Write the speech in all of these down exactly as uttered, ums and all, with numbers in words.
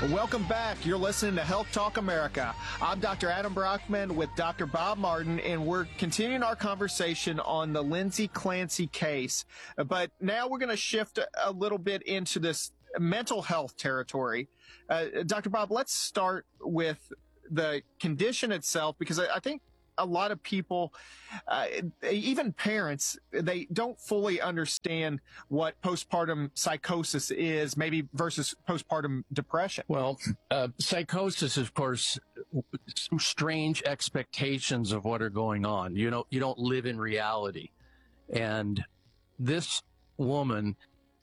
Welcome back. You're listening to Health Talk America. I'm Doctor Adam Brockman with Doctor Bob Martin, and we're continuing our conversation on the Lindsay Clancy case. But now we're going to shift a little bit into this mental health territory. Uh, Doctor Bob, let's start with the condition itself, because I, I think a lot of people, uh, even parents, they don't fully understand what postpartum psychosis is, maybe versus postpartum depression. Well, uh, psychosis, of course, some strange expectations of what are going on. You know, you don't live in reality. And this woman,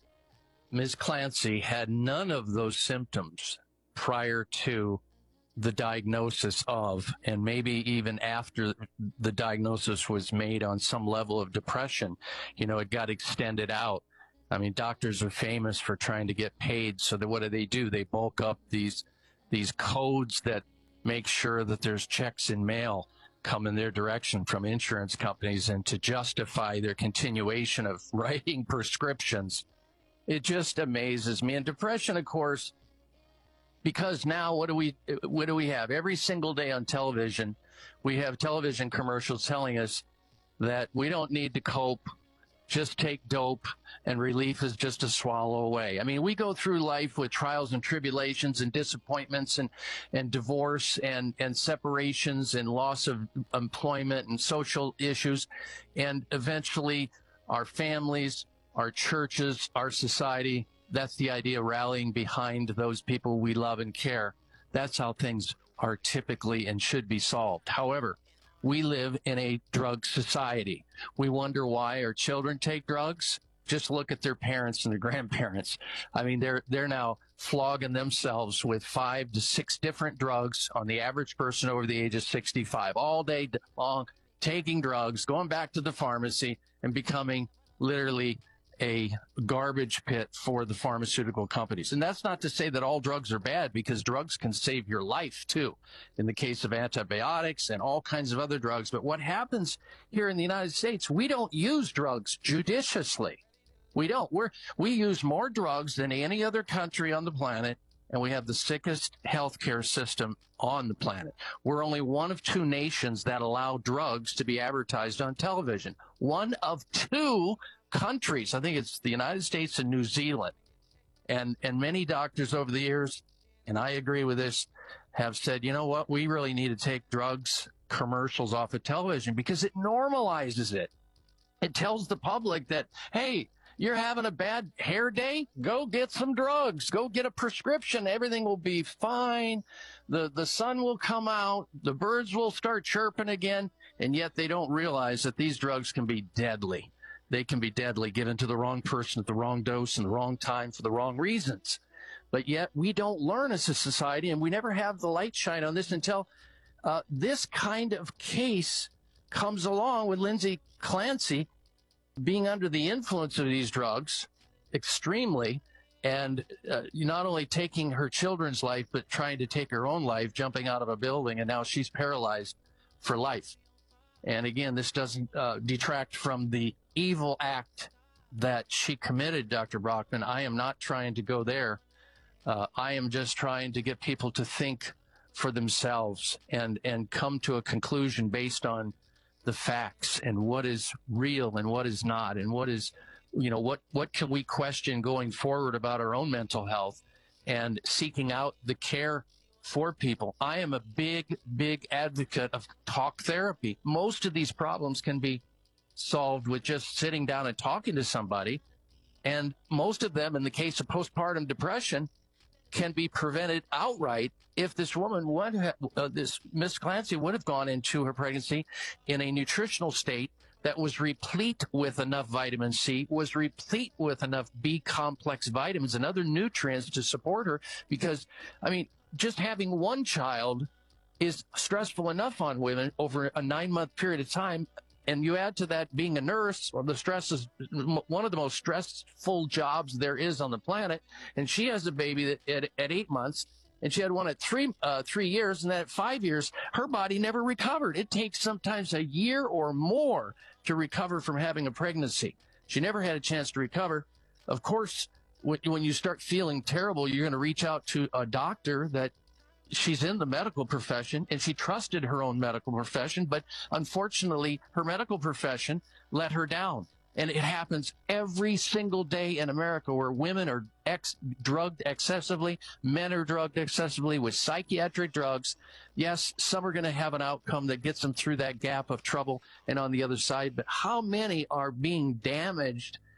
Miz Clancy, had none of those symptoms prior to the diagnosis of, and maybe even after the diagnosis was made on some level of depression, you know, it got extended out. I mean, doctors are famous for trying to get paid. So that what do they do? They bulk up these, these codes that make sure that there's checks in mail come in their direction from insurance companies, and to justify their continuation of writing prescriptions. It just amazes me. And depression, of course, because now what do we what do we have? Every single day on television, we have television commercials telling us that we don't need to cope, just take dope, and relief is just a swallow away. I mean, we go through life with trials and tribulations and disappointments and, and divorce and, and separations and loss of employment and social issues. And eventually our families, our churches, our society, that's the idea, rallying behind those people we love and care. That's how things are typically and should be solved. However, we live in a drug society. We wonder why our children take drugs. Just look at their parents and their grandparents. I mean, they're they're now flogging themselves with five to six different drugs on the average person over the age of sixty-five, all day long, taking drugs, going back to the pharmacy, and becoming literally a garbage pit for the pharmaceutical companies. And that's not to say that all drugs are bad, because drugs can save your life too, in the case of antibiotics and all kinds of other drugs. But what happens here in the United States, we don't use drugs judiciously. We don't. We're, we use more drugs than any other country on the planet, and we have the sickest healthcare system on the planet. We're only one of two nations that allow drugs to be advertised on television. One of two countries. I think it's the United States and New Zealand. And and many doctors over the years, and I agree with this, have said, you know what, we really need to take drugs commercials off of television, because it normalizes it. It tells the public that, hey, you're having a bad hair day? Go get some drugs. Go get a prescription. Everything will be fine. The the sun will come out. The birds will start chirping again. And yet they don't realize that these drugs can be deadly. They can be deadly, given to the wrong person at the wrong dose and the wrong time for the wrong reasons. But yet we don't learn as a society, and we never have the light shine on this until uh, this kind of case comes along with Lindsay Clancy being under the influence of these drugs extremely, and uh, not only taking her children's life, but trying to take her own life, jumping out of a building, and now she's paralyzed for life. And again, this doesn't uh, detract from the evil act that she committed, Doctor Brockman. I am not trying to go there. Uh, I am just trying to get people to think for themselves and, and come to a conclusion based on the facts and what is real and what is not, and what is, you know, what, what can we question going forward about our own mental health and seeking out the care for people. I am a big, big advocate of talk therapy. Most of these problems can be solved with just sitting down and talking to somebody. And most of them, in the case of postpartum depression, can be prevented outright if this woman would have, uh, this Miss Clancy would have gone into her pregnancy in a nutritional state that was replete with enough vitamin C, was replete with enough B complex vitamins and other nutrients to support her. Because, I mean, just having one child is stressful enough on women over a nine month period of time. And you add to that being a nurse, or the stress is one of the most stressful jobs there is on the planet. And she has a baby that at, at eight months, and she had one at three, uh, three years. And then at five years, her body never recovered. It takes sometimes a year or more to recover from having a pregnancy. She never had a chance to recover. Of course, when, when you start feeling terrible, you're going to reach out to a doctor that she's in the medical profession and she trusted her own medical profession, but unfortunately her medical profession let her down. And it happens every single day in America where women are ex- drugged excessively, men are drugged excessively with psychiatric drugs. Yes, some are going to have an outcome that gets them through that gap of trouble and on the other side, but how many are being damaged